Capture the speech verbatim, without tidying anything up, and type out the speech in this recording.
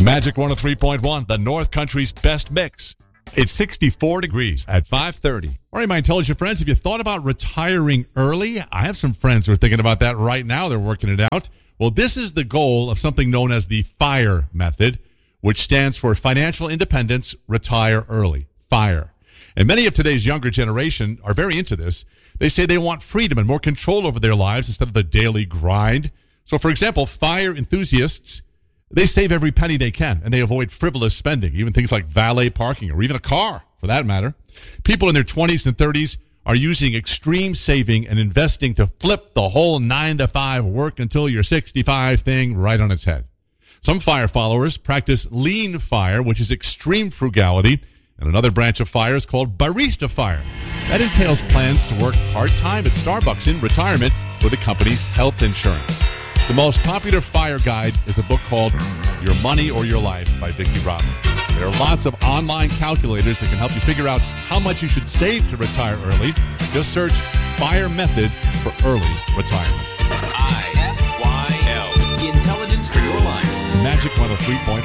Magic one oh three point one, the North Country's best mix. It's sixty-four degrees at five thirty. All right, my intelligent friends, have you thought about retiring early? I have some friends who are thinking about that right now. They're working it out. Well, this is the goal of something known as the FIRE method, which stands for Financial Independence, Retire Early. FIRE. And many of today's younger generation are very into this. They say they want freedom and more control over their lives instead of the daily grind. So, for example, FIRE enthusiasts, they save every penny they can, and they avoid frivolous spending, even things like valet parking or even a car, for that matter. People in their twenties and thirties are using extreme saving and investing to flip the whole nine to five work until you're sixty-five thing right on its head. Some FIRE followers practice lean FIRE, which is extreme frugality, and another branch of FIRE is called barista FIRE. That entails plans to work part-time at Starbucks in retirement with the company's health insurance. The most popular FIRE guide is a book called Your Money or Your Life by Vicki Robin. There are lots of online calculators that can help you figure out how much you should save to retire early. Just search FIRE method for early retirement. I F Y L, the intelligence for your life. Magic one oh three point one.